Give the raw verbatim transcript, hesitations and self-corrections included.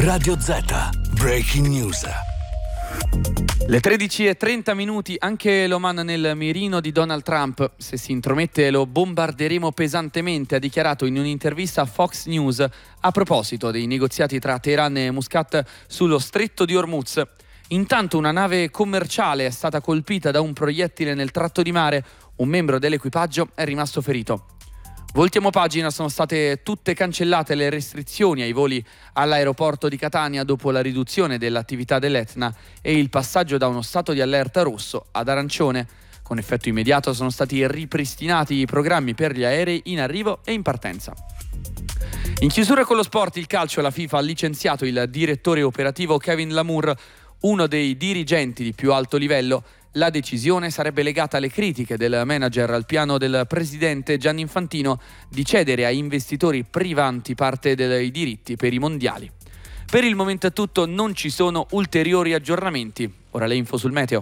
Radio Z, Breaking News. Le tredici e trenta minuti, anche l'Oman nel mirino di Donald Trump. Se si intromette lo bombarderemo pesantemente, ha dichiarato in un'intervista a Fox News a proposito dei negoziati tra Teheran e Muscat sullo stretto di Hormuz. Intanto una nave commerciale è stata colpita da un proiettile nel tratto di mare. Un membro dell'equipaggio è rimasto ferito. Voltiamo pagina, sono state tutte cancellate le restrizioni ai voli all'aeroporto di Catania dopo la riduzione dell'attività dell'Etna e il passaggio da uno stato di allerta rosso ad arancione. Con effetto immediato sono stati ripristinati i programmi per gli aerei in arrivo e in partenza. In chiusura con lo sport, il calcio, la FIFA ha licenziato il direttore operativo Kevin Lamour, uno dei dirigenti di più alto livello. La decisione sarebbe legata alle critiche del manager al piano del presidente Gianni Infantino di cedere ai investitori privati parte dei diritti per i mondiali. Per il momento è tutto, non ci sono ulteriori aggiornamenti. Ora le info sul meteo.